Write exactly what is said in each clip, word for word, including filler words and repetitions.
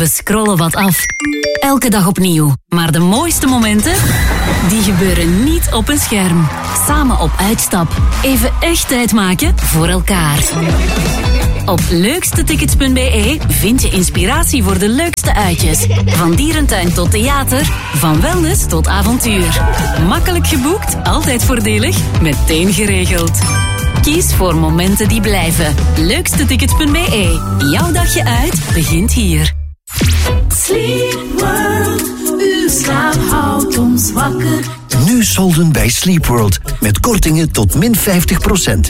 We scrollen wat af. Elke dag opnieuw. Maar de mooiste momenten, die gebeuren niet op een scherm. Samen op uitstap. Even echt tijd maken voor elkaar. Op leukstetickets punt b e vind je inspiratie voor de leukste uitjes. Van dierentuin tot theater, van wellness tot avontuur. Makkelijk geboekt, altijd voordelig, meteen geregeld. Kies voor momenten die blijven. leukstetickets punt b e. Jouw dagje uit begint hier. Sleep World, uw slaap houdt ons wakker. Nu solden bij Sleep World met kortingen tot min vijftig procent.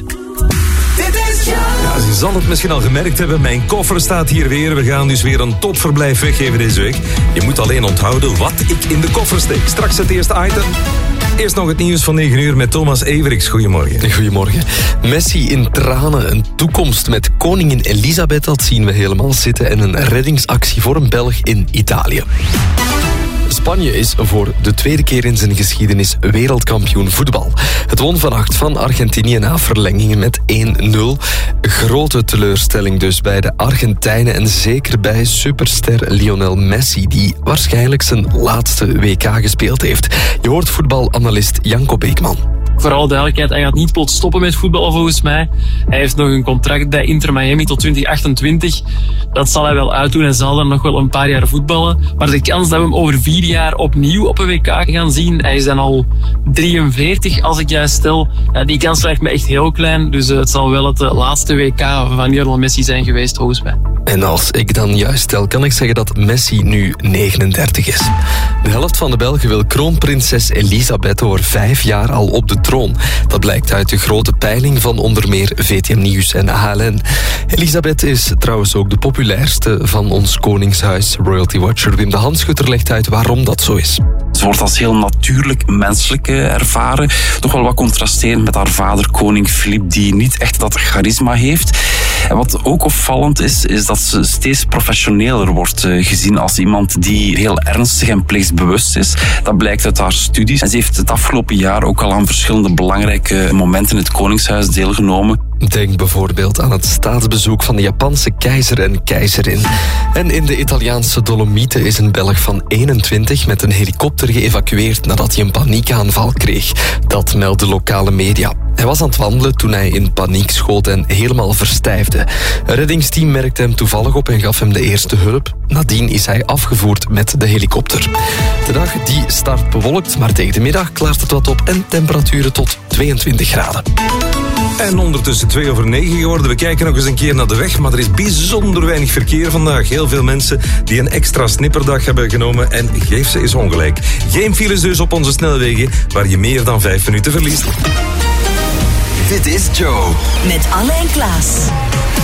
Ja, je zal het misschien al gemerkt hebben, mijn koffer staat hier weer. We gaan dus weer een topverblijf weggeven deze week. Je moet alleen onthouden wat ik in de koffer steek. Straks het eerste item. Eerst nog het nieuws van negen uur met Thomas Everiks. Goedemorgen. Goedemorgen. Messi in tranen. Een toekomst met koningin Elisabeth, dat zien we helemaal zitten. En een reddingsactie voor een Belg in Italië. Spanje is voor de tweede keer in zijn geschiedenis wereldkampioen voetbal. Het won vannacht van Argentinië na verlengingen met één nul. Grote teleurstelling dus bij de Argentijnen en zeker bij superster Lionel Messi, die waarschijnlijk zijn laatste W K gespeeld heeft. Je hoort voetbalanalist Janko Beekman. Vooral duidelijkheid, hij gaat niet plots stoppen met voetballen volgens mij. Hij heeft nog een contract bij Inter Miami tot twintig achtentwintig. Dat zal hij wel uitdoen en zal dan nog wel een paar jaar voetballen. Maar de kans dat we hem over vier jaar opnieuw op een W K gaan zien, hij is dan al drieënveertig als ik juist stel. Ja, die kans lijkt me echt heel klein. Dus uh, het zal wel het uh, laatste W K van Lionel Messi zijn geweest volgens mij. En als ik dan juist stel, kan ik zeggen dat Messi nu negenendertig is. De helft van de Belgen wil kroonprinses Elisabeth over vijf jaar al op de troon. Dat blijkt uit de grote peiling van onder meer V T M Nieuws en H L N. Elisabeth is trouwens ook de populairste van ons koningshuis. Royalty Watcher Wim de Hanschutter legt uit waarom dat zo is. Ze wordt als heel natuurlijk menselijk ervaren. Toch wel wat contrasterend met haar vader, koning Filip, die niet echt dat charisma heeft. En wat ook opvallend is, is dat ze steeds professioneler wordt gezien als iemand die heel ernstig en plichtsbewust is. Dat blijkt uit haar studies. En ze heeft het afgelopen jaar ook al aan verschillende belangrijke momenten in het Koningshuis deelgenomen. Denk bijvoorbeeld aan het staatsbezoek van de Japanse keizer en keizerin. En in de Italiaanse Dolomieten is een Belg van eenentwintig met een helikopter geëvacueerd nadat hij een paniekaanval kreeg. Dat melden lokale media. Hij was aan het wandelen toen hij in paniek schoot en helemaal verstijfde. Een reddingsteam merkte hem toevallig op en gaf hem de eerste hulp. Nadien is hij afgevoerd met de helikopter. De dag die start bewolkt, maar tegen de middag klaart het wat op en temperaturen tot tweeëntwintig graden. En ondertussen twee over negen geworden. We kijken nog eens een keer naar de weg, maar er is bijzonder weinig verkeer vandaag. Heel veel mensen die een extra snipperdag hebben genomen en geef ze eens ongelijk. Geen files dus op onze snelwegen waar je meer dan vijf minuten verliest. Dit is Joe. Met Anne en Klaas.